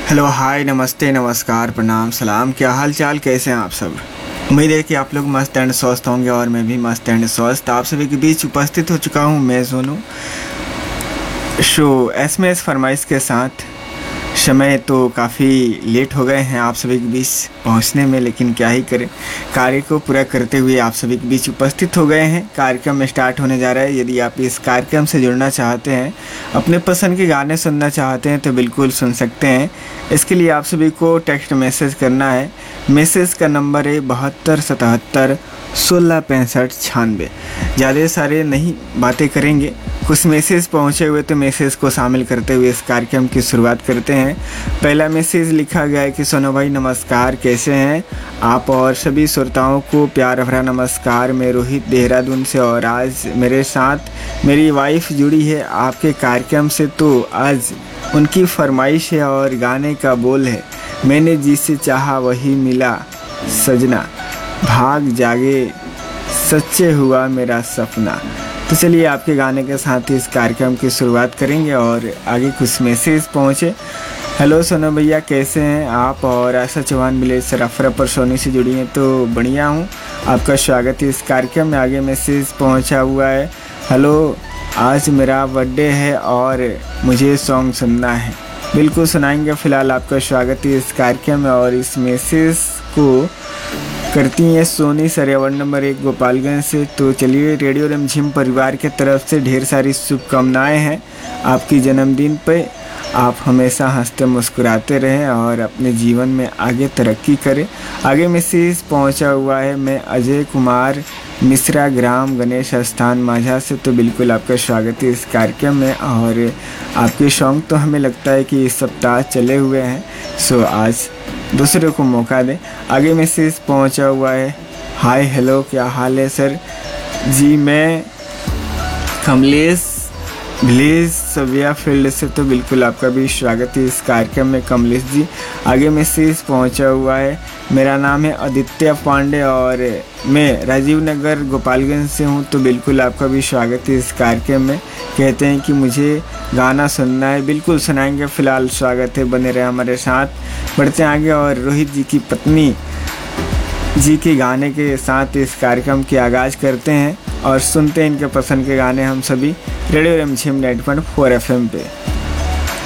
Hello, हाय, नमस्ते, नमस्कार, प्रणाम, सलाम। क्या हाल चाल, कैसे हैं आप सब? उम्मीद है कि आप लोग मस्त एंड स्वस्थ होंगे और मैं भी मस्त एंड स्वस्थ आप सभी के बीच उपस्थित हो चुका हूं। मैं सोनू शो एसएमएस फरमाइश के साथ। समय तो काफ़ी लेट हो गए हैं आप सभी के बीच पहुंचने में, लेकिन क्या ही करें, कार्य को पूरा करते हुए आप सभी के बीच उपस्थित हो गए हैं। कार्यक्रम स्टार्ट होने जा रहा है। यदि आप इस कार्यक्रम से जुड़ना चाहते हैं, अपने पसंद के गाने सुनना चाहते हैं तो बिल्कुल सुन सकते हैं। इसके लिए आप सभी को टेक्स्ट मैसेज करना है। मैसेज का नंबर है 7277166596। ज़्यादा सारे नहीं बातें करेंगे, कुछ मैसेज पहुँचे हुए तो मैसेज को शामिल करते हुए इस कार्यक्रम की शुरुआत करते हैं। पहला मैसेज लिखा गया है कि सोनू भाई नमस्कार, कैसे हैं आप? और सभी श्रोताओं को प्यार भरा नमस्कार। मैं रोहित देहरादून से, और आज मेरे साथ मेरी वाइफ जुड़ी है आपके कार्यक्रम से। तो आज उनकी फरमाइश है और गाने का बोल है, मैंने जिसे चाहा वही मिला सजना, भाग जागे सच्चे हुआ मेरा सपना। तो चलिए आपके गाने के साथ ही इस कार्यक्रम की शुरुआत करेंगे और आगे कुछ मैसेज पहुँचे। हेलो सोनू भैया, कैसे हैं आप? और आशा चौहान मिले सराफरा पर सोनी से जुड़ी हैं तो बढ़िया हूँ, आपका स्वागत है इस कार्यक्रम में। आगे मैसेज पहुँचा हुआ है, हेलो, आज मेरा बर्थडे है और मुझे सॉन्ग सुनना है। बिल्कुल सुनाएंगे। फ़िलहाल आपका स्वागत है इस कार्यक्रम में। और इस मैसेज को करती हैं सोनी सरिया वार्ड नंबर 1 गोपालगंज से। तो चलिए, रेडियो रिमझिम परिवार के तरफ से ढेर सारी शुभकामनाएं हैं आपकी जन्मदिन पे। आप हमेशा हंसते मुस्कुराते रहें और अपने जीवन में आगे तरक्की करें। आगे मैसेज पहुंचा हुआ है, मैं अजय कुमार मिश्रा, ग्राम गणेश स्थान माझा से। तो बिल्कुल आपका स्वागत है इस कार्यक्रम में। और आपके सॉन्ग तो हमें लगता है कि इस सप्ताह चले हुए हैं, सो आज दूसरे को मौका दें। आगे मैसेज पहुंचा हुआ है, हाय हेलो, क्या हाल है सर जी? मैं कमलेश विलेज सविया फील्ड से। तो बिल्कुल आपका भी स्वागत है इस कार्यक्रम में कमलेश जी। आगे मैसेज पहुंचा हुआ है, मेरा नाम है आदित्य पांडे और मैं राजीव नगर गोपालगंज से हूं। तो बिल्कुल आपका भी स्वागत है इस कार्यक्रम में। कहते हैं कि मुझे गाना सुनना है, बिल्कुल सुनाएंगे। फ़िलहाल स्वागत है, बने रहे हमारे साथ। बढ़ते हैं आगे और रोहित जी की पत्नी जी के गाने के साथ इस कार्यक्रम की आगाज़ करते हैं और सुनते हैं इनके पसंद के गाने हम सभी रेडियो रिमझिम 90.4 FM पे।